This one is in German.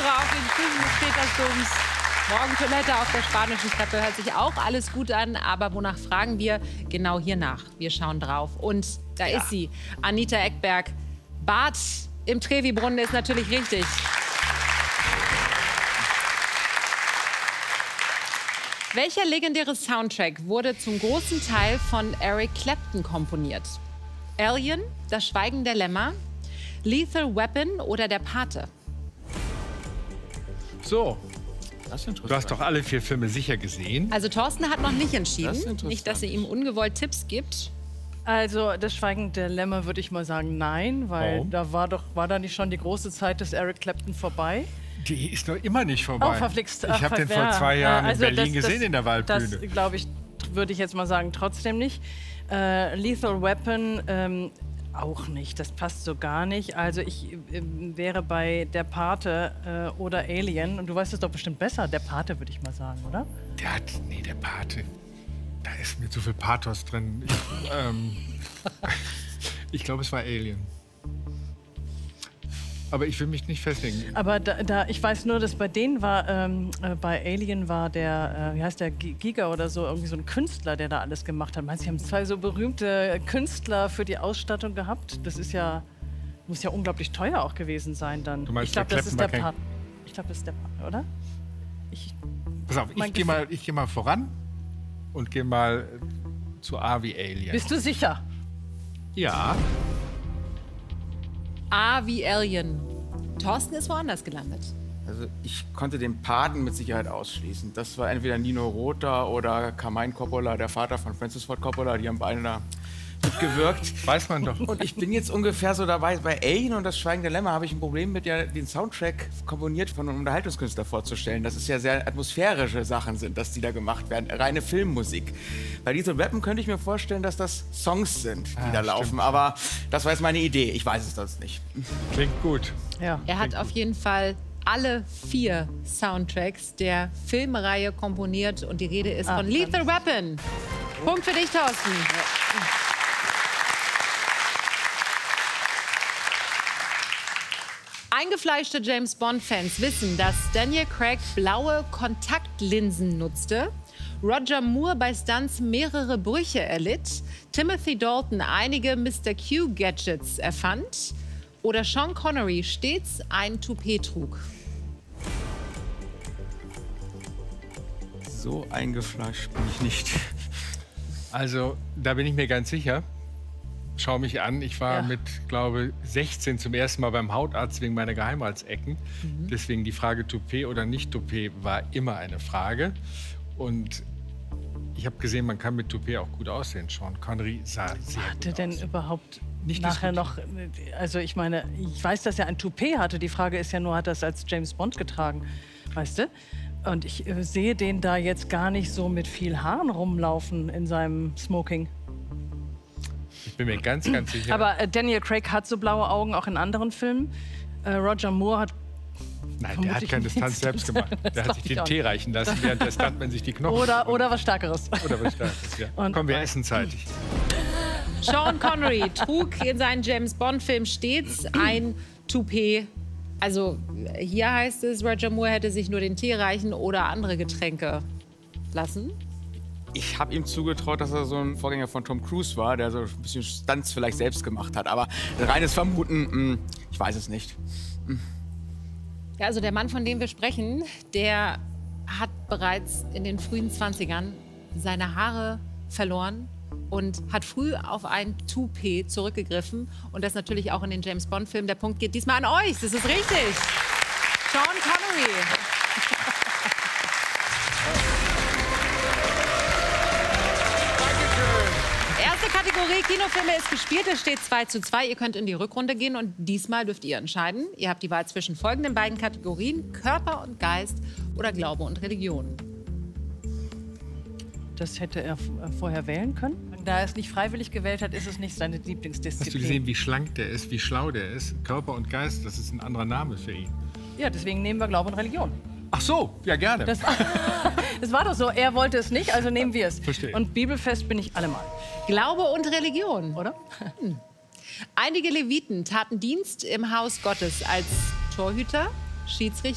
Besucher auf den Füßen des Petersdoms. Morgentoilette auf der Spanischen Treppe hört sich auch alles gut an. Aber wonach fragen wir? Genau hier nach. Wir schauen drauf. Und da ist sie, Anita Ekberg. Bad im Trevi-Brunnen ist natürlich richtig. Welcher legendäre Soundtrack wurde zum großen Teil von Eric Clapton komponiert? Alien, Das Schweigen der Lämmer, Lethal Weapon oder Der Pate? So, du hast doch alle 4 Filme sicher gesehen. Also Thorsten hat noch nicht entschieden. Nicht, dass ihr ihm ungewollt Tipps gibt. Also das Schweigen der Lämmer würde ich mal sagen nein, weil da war da nicht schon die große Zeit des Eric Clapton vorbei? Die ist noch immer nicht vorbei. Oh, verflixt. Ich habe den vor 2 Jahren in Berlin gesehen in der Waldbühne. Das glaube ich, würde ich jetzt mal sagen, trotzdem nicht. Lethal Weapon auch nicht, das passt so gar nicht. Also ich wäre bei Der Pate oder Alien. Und du weißt es doch bestimmt besser. Der Pate würde ich mal sagen, oder? Der Pate. Da ist mir zu viel Pathos drin. Ich glaube, es war Alien. Aber ich will mich nicht festlegen. Aber ich weiß nur, dass bei denen war, bei Alien war der, wie heißt der, Giga oder so, irgendwie so ein Künstler, der da alles gemacht hat. Meinst du, sie haben 2 so berühmte Künstler für die Ausstattung gehabt? Das ist ja, muss ja unglaublich teuer auch gewesen sein dann. Du meinst, ich glaube, das ist der Part. Ich glaube, das ist der Part, oder? Pass auf, ich geh mal voran und gehe mal zu A wie Alien. Bist du sicher? Ja. A wie Alien. Thorsten ist woanders gelandet. Also ich konnte den Paten mit Sicherheit ausschließen. Das war entweder Nino Rota oder Carmine Coppola, der Vater von Francis Ford Coppola. Die haben beide da mitgewirkt. Weiß man doch. Und ich bin jetzt ungefähr so dabei, bei Alien und Das Schweigen der Lämmer habe ich ein Problem mit, den Soundtrack komponiert von einem Unterhaltungskünstler vorzustellen. Dass es ja sehr atmosphärische Sachen sind, dass die da gemacht werden. Reine Filmmusik. Bei Lethal Weapon könnte ich mir vorstellen, dass das Songs sind, die da laufen. Stimmt. Aber das war jetzt meine Idee. Ich weiß es sonst nicht. Klingt gut. Ja. Er hat auf jeden Fall alle 4 Soundtracks der Filmreihe komponiert. Und die Rede ist von Lethal Weapon. Punkt für dich, Thorsten. Eingefleischte James-Bond-Fans wissen, dass Daniel Craig blaue Kontaktlinsen nutzte, Roger Moore bei Stunts mehrere Brüche erlitt, Timothy Dalton einige Mr. Q-Gadgets erfand oder Sean Connery stets ein Toupet trug. So eingefleischt bin ich nicht. Also, da bin ich mir ganz sicher. Schau mich an, ich war mit, glaube 16 zum ersten Mal beim Hautarzt wegen meiner Geheimratsecken. Deswegen die Frage Toupet oder nicht Toupet war immer eine Frage. Und ich habe gesehen, man kann mit Toupet auch gut aussehen. Sean Connery sah sehr gut aus. Hatte denn überhaupt Nicht nachher noch, also ich meine, ich weiß, dass er ein Toupet hatte. Die Frage ist ja nur, hat er es als James Bond getragen, weißt du? Und ich sehe den da jetzt gar nicht so mit viel Haaren rumlaufen in seinem Smoking. Ich bin mir ganz, ganz sicher. Aber Daniel Craig hat so blaue Augen auch in anderen Filmen. Roger Moore hat... Nein, der hat keine Stunts selbst gemacht. Der hat sich den Tee reichen lassen, während der Stuntman sich die Knochen... Oder was Stärkeres. Oder was Stärkeres, ja. Komm, wir essen zeitig. Sean Connery trug in seinen James-Bond-Filmen stets ein Toupet. Also hier heißt es, Roger Moore hätte sich nur den Tee reichen oder andere Getränke lassen. Ich habe ihm zugetraut, dass er so ein Vorgänger von Tom Cruise war, der so ein bisschen Stunts vielleicht selbst gemacht hat. Aber reines Vermuten, ich weiß es nicht. Ja, also der Mann, von dem wir sprechen, der hat bereits in den frühen 20ern seine Haare verloren und hat früh auf ein Toupet zurückgegriffen. Und das natürlich auch in den James-Bond-Filmen. Der Punkt geht diesmal an euch. Das ist richtig. Sean Connery. Erste Kategorie Kinofilme ist gespielt. Es steht 2:2. Ihr könnt in die Rückrunde gehen und diesmal dürft ihr entscheiden. Ihr habt die Wahl zwischen folgenden beiden Kategorien: Körper und Geist oder Glaube und Religion. Das hätte er vorher wählen können. Da er es nicht freiwillig gewählt hat, ist es nicht seine Lieblingsdisziplin. Hast du gesehen, wie schlank der ist, wie schlau der ist? Körper und Geist, das ist ein anderer Name für ihn. Ja, deswegen nehmen wir Glaube und Religion. Ach so, ja gerne. Das war doch so. Er wollte es nicht, also nehmen wir es. Verstehe. Und bibelfest bin ich allemal. Glaube und Religion. Oder? Einige Leviten taten Dienst im Haus Gottes als Torhüter, Schiedsrichter